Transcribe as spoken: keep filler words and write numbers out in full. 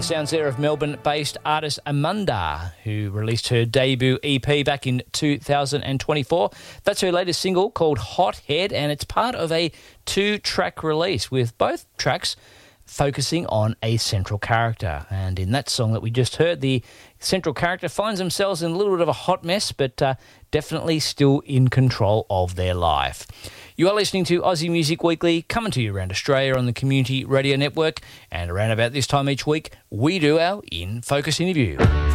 The sounds there of Melbourne-based artist Amanda, who released her debut E P back in two thousand twenty-four. That's her latest single called Hot Head, and it's part of a two-track release with both tracks focusing on a central character. And in that song that we just heard, the central character finds themselves in a little bit of a hot mess, but uh, definitely still in control of their life. You are listening to Aussie Music Weekly, coming to you around Australia on the Community Radio Network, and around about this time each week, we do our In Focus interview.